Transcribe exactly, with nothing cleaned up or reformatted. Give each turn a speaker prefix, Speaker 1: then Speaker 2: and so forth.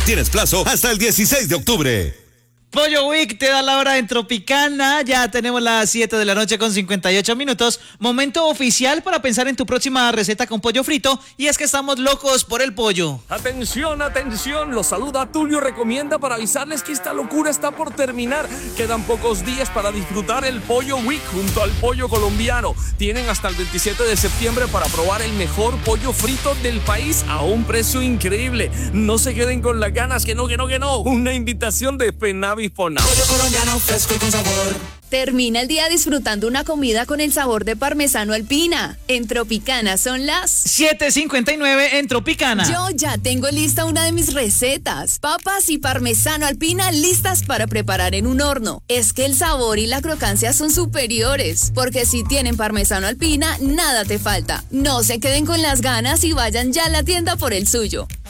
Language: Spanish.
Speaker 1: Tienes plazo hasta el dieciséis de octubre.
Speaker 2: Pollo Week te da la hora en Tropicana. Ya tenemos las siete de la noche con cincuenta y ocho minutos. Momento oficial para pensar en tu próxima receta con pollo frito. Y es que estamos locos por el pollo.
Speaker 3: Atención, atención. Los saluda Tulio Recomienda para avisarles que esta locura está por terminar. Quedan pocos días para disfrutar el Pollo Week junto al pollo colombiano. Tienen hasta el veintisiete de septiembre para probar el mejor pollo frito del país a un precio increíble. No se queden con las ganas, que no, que no, que no. Una invitación de Penavi. Pollo
Speaker 4: colombiano fresco y con sabor. Termina el día disfrutando una comida con el sabor de parmesano alpina. En Tropicana son las
Speaker 2: siete cincuenta y nueve en Tropicana.
Speaker 4: Yo ya tengo lista una de mis recetas. Papas y parmesano alpina listas para preparar en un horno. Es que el sabor y la crocancia son superiores, porque si tienen parmesano alpina, nada te falta. No se queden con las ganas y vayan ya a la tienda por el suyo.